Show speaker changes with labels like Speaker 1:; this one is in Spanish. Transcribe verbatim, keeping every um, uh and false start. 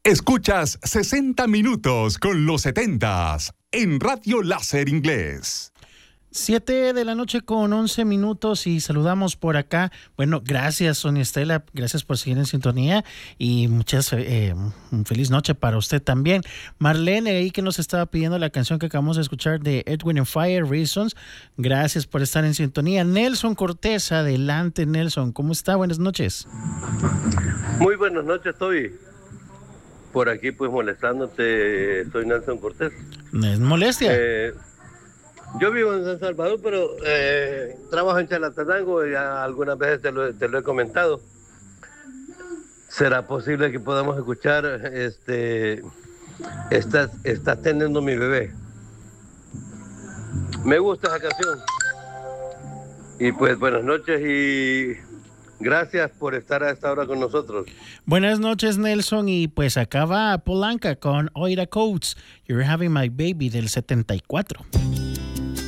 Speaker 1: Escuchas sesenta minutos con los setentas en Radio Láser Inglés.
Speaker 2: Siete de la noche con once minutos y saludamos por acá. Bueno, gracias Sonia Estela, gracias por seguir en sintonía y muchas eh, feliz noche para usted también. Marlene, ahí que nos estaba pidiendo la canción que acabamos de escuchar de Edwin and Fire, Reasons. Gracias por estar en sintonía. Nelson Cortés, adelante Nelson, ¿cómo está? Buenas noches.
Speaker 3: Muy buenas noches, estoy por aquí pues molestándote. Soy Nelson Cortés.
Speaker 2: ¿No es molestia?
Speaker 3: Eh, Yo vivo en San Salvador, pero eh, trabajo en Chalatenango y ya algunas veces te lo, te lo he comentado. ¿Será posible que podamos escuchar este estás, estás teniendo mi bebé? Me gusta esa canción. Y pues buenas noches y gracias por estar a esta hora con nosotros.
Speaker 2: Buenas noches Nelson, y pues acá va Polanca con Oira Coates, You're Having My Baby del setenta y cuatro.